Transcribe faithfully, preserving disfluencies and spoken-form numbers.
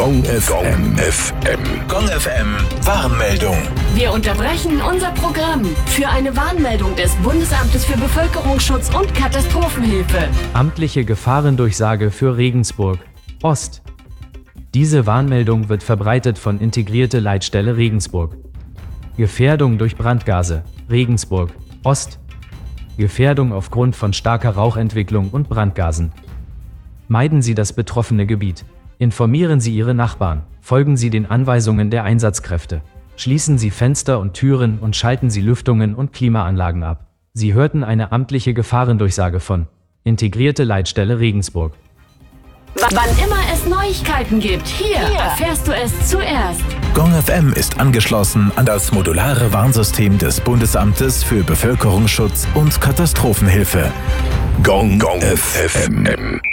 Gong F M. F M. Gong F M Warnmeldung. Wir unterbrechen unser Programm für eine Warnmeldung des Bundesamtes für Bevölkerungsschutz und Katastrophenhilfe. Amtliche Gefahrendurchsage für Regensburg Ost. Diese Warnmeldung wird verbreitet von Integrierte Leitstelle Regensburg. Gefährdung durch Brandgase Regensburg Ost. Gefährdung aufgrund von starker Rauchentwicklung und Brandgasen. Meiden Sie das betroffene Gebiet. Informieren Sie Ihre Nachbarn. Folgen Sie den Anweisungen der Einsatzkräfte. Schließen Sie Fenster und Türen und schalten Sie Lüftungen und Klimaanlagen ab. Sie hörten eine amtliche Gefahrendurchsage von Integrierte Leitstelle Regensburg. Wann immer es Neuigkeiten gibt, hier, hier erfährst du es zuerst. Gong F M ist angeschlossen an das modulare Warnsystem des Bundesamtes für Bevölkerungsschutz und Katastrophenhilfe. Gong Gong F M.